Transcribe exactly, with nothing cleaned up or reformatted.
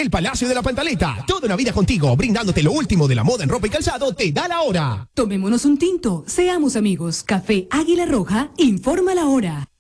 El Palacio de la Pantaleta. Toda una vida contigo, brindándote lo último de la moda en ropa y calzado, te da la hora. Tomémonos un tinto, seamos amigos. Café Águila Roja, informa la hora.